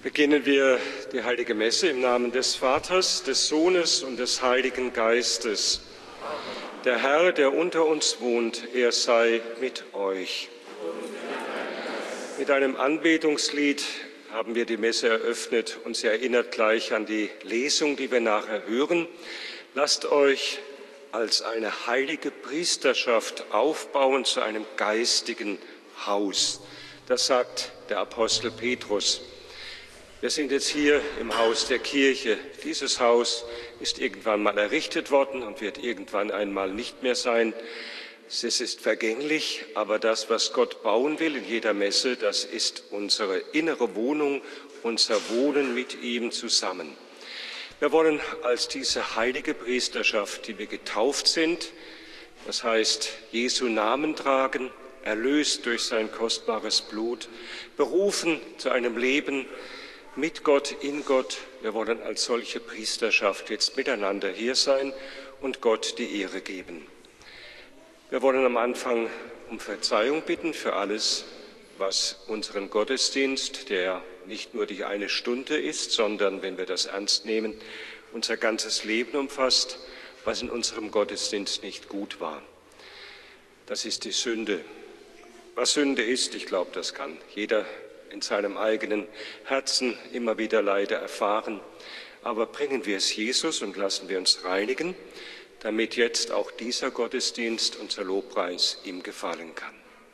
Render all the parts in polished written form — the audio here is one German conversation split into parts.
Beginnen wir die Heilige Messe im Namen des Vaters, des Sohnes und des Heiligen Geistes. Der Herr, der unter uns wohnt, er sei mit euch. Mit einem Anbetungslied haben wir die Messe eröffnet und sie erinnert gleich an die Lesung, die wir nachher hören. Lasst euch als eine heilige Priesterschaft aufbauen zu einem geistigen Haus. Das sagt der Apostel Petrus. Wir sind jetzt hier im Haus der Kirche. Dieses Haus ist irgendwann mal errichtet worden und wird irgendwann einmal nicht mehr sein. Es ist vergänglich, aber das, was Gott bauen will in jeder Messe, das ist unsere innere Wohnung, unser Wohnen mit ihm zusammen. Wir wollen als diese heilige Priesterschaft, die wir getauft sind, das heißt Jesu Namen tragen, erlöst durch sein kostbares Blut, berufen zu einem Leben mit Gott, in Gott. Wir wollen als solche Priesterschaft jetzt miteinander hier sein und Gott die Ehre geben. Wir wollen am Anfang um Verzeihung bitten für alles, was unseren Gottesdienst, der nicht nur die eine Stunde ist, sondern, wenn wir das ernst nehmen, unser ganzes Leben umfasst, was in unserem Gottesdienst nicht gut war. Das ist die Sünde. Was Sünde ist, ich glaube, das kann jeder in seinem eigenen Herzen immer wieder leider erfahren. Aber bringen wir es Jesus und lassen wir uns reinigen, damit jetzt auch dieser Gottesdienst, unser Lobpreis, ihm gefallen kann.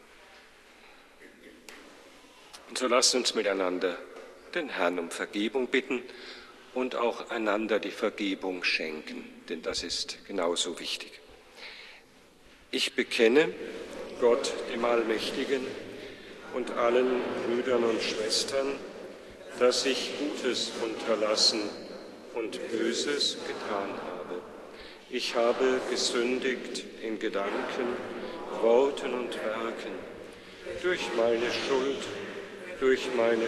Und so lasst uns miteinander den Herrn um Vergebung bitten und auch einander die Vergebung schenken, denn das ist genauso wichtig. Ich bekenne Gott, dem Allmächtigen, und allen Brüdern und Schwestern, dass ich Gutes unterlassen und Böses getan habe. Ich habe gesündigt in Gedanken, Worten und Werken, durch meine Schuld, durch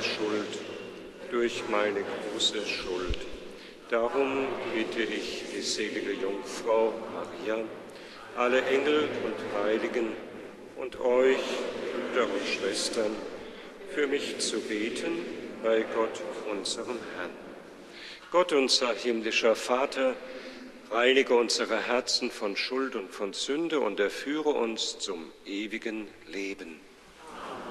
meine große Schuld. Darum bitte ich die selige Jungfrau Maria, alle Engel und Heiligen und euch, Brüder und Schwestern, für mich zu beten bei Gott, unserem Herrn. Gott, unser himmlischer Vater, reinige unsere Herzen von Schuld und von Sünde und erführe uns zum ewigen Leben.